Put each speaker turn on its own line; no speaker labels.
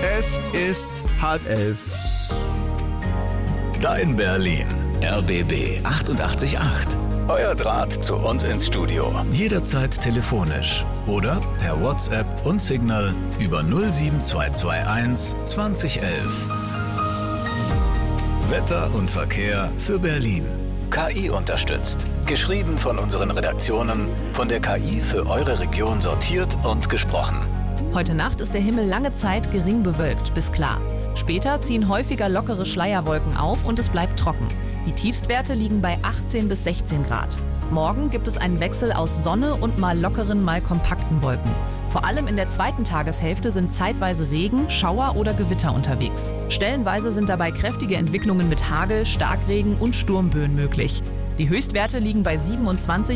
Es ist 10:30.
Dein Berlin. RBB 88.8. Euer Draht zu uns ins Studio. Jederzeit telefonisch oder per WhatsApp und Signal über 07221 2011. Wetter und Verkehr für Berlin. KI unterstützt. Geschrieben von unseren Redaktionen, von der KI für eure Region sortiert und gesprochen.
Heute Nacht ist der Himmel lange Zeit gering bewölkt bis klar. Später ziehen häufiger lockere Schleierwolken auf und es bleibt trocken. Die Tiefstwerte liegen bei 18 bis 16 Grad. Morgen gibt es einen Wechsel aus Sonne und mal lockeren, mal kompakten Wolken. Vor allem in der zweiten Tageshälfte sind zeitweise Regen, Schauer oder Gewitter unterwegs. Stellenweise sind dabei kräftige Entwicklungen mit Hagel, Starkregen und Sturmböen möglich. Die Höchstwerte liegen bei 27